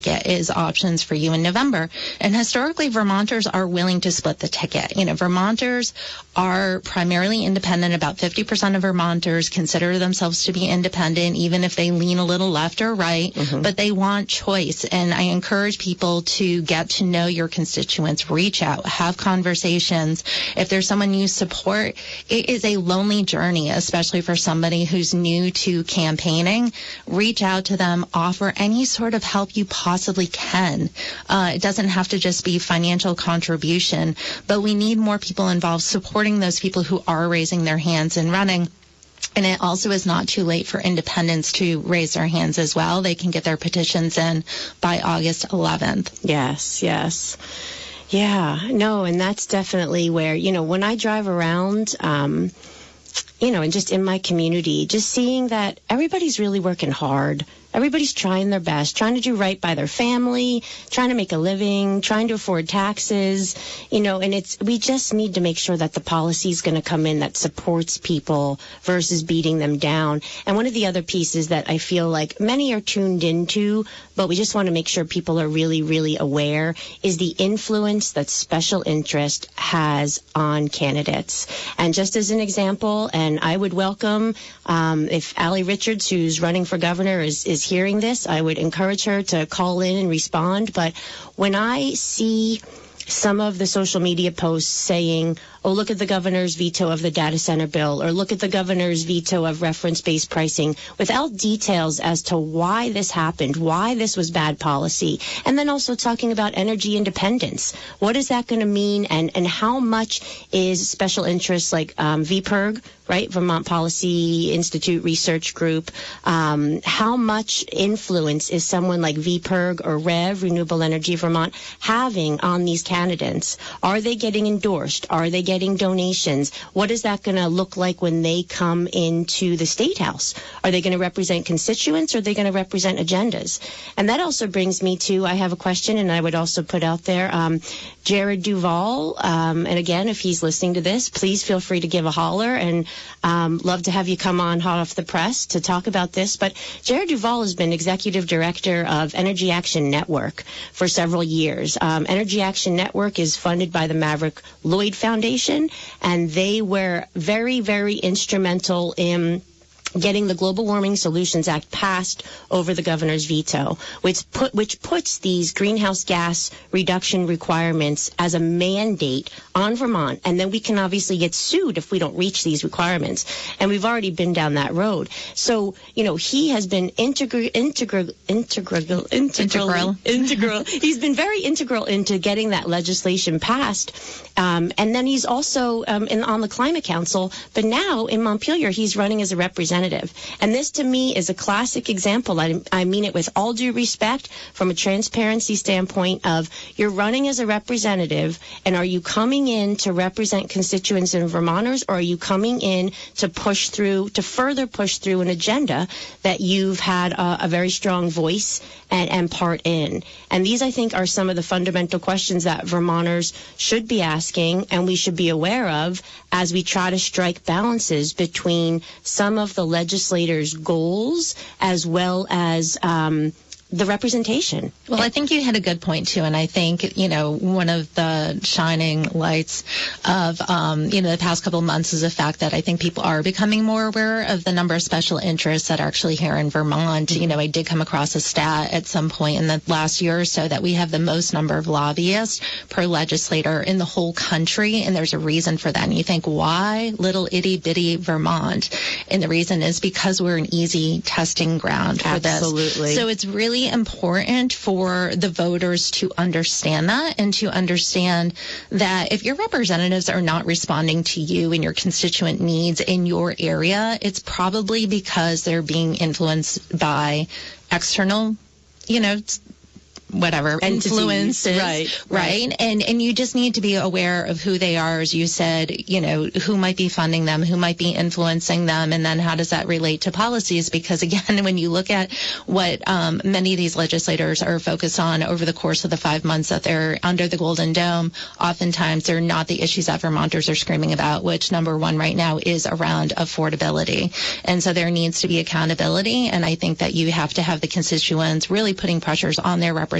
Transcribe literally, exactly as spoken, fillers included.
Get is options for you in November. And historically, Vermonters are willing to split the ticket. You know, Vermonters are primarily independent. About fifty percent of Vermonters consider themselves to be independent, even if they lean a little left or right, mm-hmm. but they want choice. And I encourage people to get to know your constituents, reach out, have conversations. If there's someone you support, it is a lonely journey, especially for somebody who's new to campaigning. Reach out to them, offer any sort of help you possibly possibly can. Uh, it doesn't have to just be financial contribution, but we need more people involved supporting those people who are raising their hands and running. And it also is not too late for independents to raise their hands as well. They can get their petitions in by August eleventh. Yes, yes. Yeah, no, and that's definitely where, you know, when I drive around, um, you know, and just in my community, just seeing that everybody's really working hard. Everybody's trying their best, trying to do right by their family, trying to make a living, trying to afford taxes, you know, and it's, we just need to make sure that the policy is going to come in that supports people versus beating them down. And one of the other pieces that I feel like many are tuned into, but we just want to make sure people are really, really aware, is the influence that special interest has on candidates. And just as an example, and I would welcome, um, if Allie Richards, who's running for governor, is, is hearing this, I would encourage her to call in and respond. But when I see some of the social media posts saying, oh, look at the governor's veto of the data center bill, or look at the governor's veto of reference-based pricing, without details as to why this happened, why this was bad policy, and then also talking about energy independence. What is that going to mean, and, and how much is special interests like um, V P I R G, right, Vermont Policy Institute Research Group, um, how much influence is someone like V P I R G or REV, Renewable Energy Vermont, having on these candidates? Are they getting endorsed? Are they getting donations? What is that going to look like when they come into the State House? Are they going to represent constituents, or are they going to represent agendas? And that also brings me to, I have a question, and I would also put out there, um, Jared Duval, um, and again, if he's listening to this, please feel free to give a holler, and um, love to have you come on hot off the press to talk about this. But Jared Duval has been executive director of Energy Action Network for several years. Um, Energy Action Network is funded by the Maverick Lloyd Foundation, and they were very, very instrumental in getting the Global Warming Solutions Act passed over the governor's veto, which put which puts these greenhouse gas reduction requirements as a mandate on Vermont, and then we can obviously get sued if we don't reach these requirements. And we've already been down that road. So, you know, he has been integral, integral, integral, integral, integral. He's been very integral into getting that legislation passed. Um, and then he's also um, in, on the Climate Council, but now in Montpelier, he's running as a representative. And this, to me, is a classic example. I, I mean it with all due respect, from a transparency standpoint of, you're running as a representative, and are you coming in to represent constituents and Vermonters, or are you coming in to push through, to further push through an agenda that you've had a, a very strong voice and, and part in? And these, I think, are some of the fundamental questions that Vermonters should be asking, and we should be aware of as we try to strike balances between some of the legislators' goals as well as um, the representation. Well, I think you hit a good point, too. And I think, you know, one of the shining lights of, um, you know, the past couple of months is the fact that I think people are becoming more aware of the number of special interests that are actually here in Vermont. Mm-hmm. You know, I did come across a stat at some point in the last year or so that we have the most number of lobbyists per legislator in the whole country. And there's a reason for that. And you think, why little itty bitty Vermont? And the reason is because we're an easy testing ground for Absolutely. this. So it's really important for the voters to understand that, and to understand that if your representatives are not responding to you and your constituent needs in your area, it's probably because they're being influenced by external, you know, whatever Entities, influences, right, right? right. And and you just need to be aware of who they are, as you said, you know, who might be funding them, who might be influencing them, and then how does that relate to policies? Because again, when you look at what um, many of these legislators are focused on over the course of the five months that they're under the Golden Dome, oftentimes they're not the issues that Vermonters are screaming about, which number one right now is around affordability. And so there needs to be accountability, and I think that you have to have the constituents really putting pressures on their representatives